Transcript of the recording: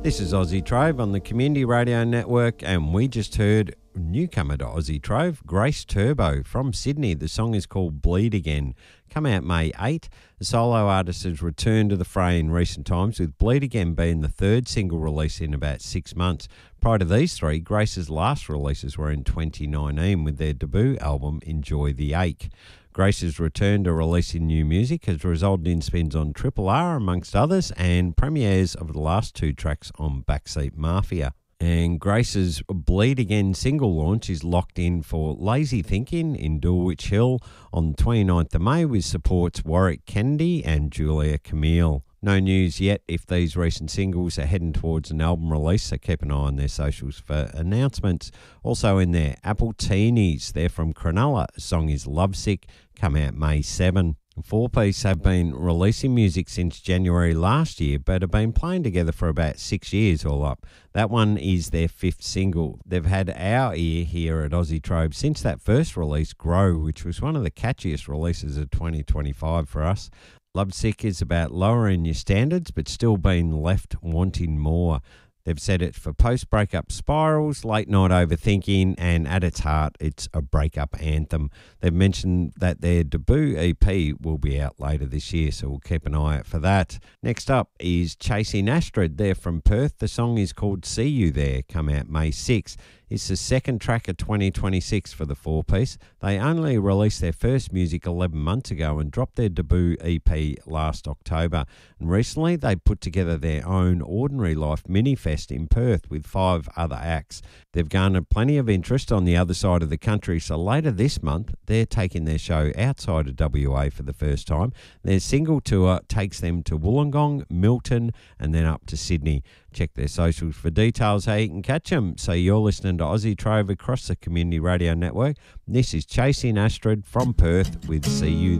This is Aussie Trove on the Community Radio Network, and we just heard newcomer to Aussie Trove, Grace Turbo from Sydney. The song is called Bleed Again. Come out May 8. The solo artist has returned to the fray in recent times, with Bleed Again being the third single release in about 6 months. Prior to these three, Grace's last releases were in 2019 with their debut album Enjoy the Ache. Grace's return to releasing new music has resulted in spins on Triple R, amongst others, and premieres of the last two tracks on Backseat Mafia. And Grace's Bleed Again single launch is locked in for Lazy Thinking in Dulwich Hill on 29th of May with supports Warwick Kennedy and Julia Camille. No news yet if these recent singles are heading towards an album release, so keep an eye on their socials for announcements. Also in there, Apple Teenies, they're from Cronulla. The song is Lovesick, come out May 7. Four Piece have been releasing music since January last year, but have been playing together for about 6 years all up. That one is their fifth single. They've had our ear here at Aussie Trove since that first release, Grow, which was one of the catchiest releases of 2025 for us. Lovesick is about lowering your standards but still being left wanting more. They've said it's for post-breakup spirals, late-night overthinking, and at its heart, it's a breakup anthem. They've mentioned that their debut EP will be out later this year, so we'll keep an eye out for that. Next up is Chasing Astrid. They're from Perth. The song is called See You There, come out May 6. It's the second track of 2026 for the four-piece. They only released their first music 11 months ago and dropped their debut EP last October. And recently they put together their own Ordinary Life mini-fest in Perth with 5 other acts. They've garnered plenty of interest on the other side of the country, so later this month they're taking their show outside of WA for the first time. Their single tour takes them to Wollongong, Milton and then up to Sydney. Check their socials for details how you can catch them. So you're listening to Aussie Trove across the Community Radio Network. This is Chasing Astrid from Perth with See You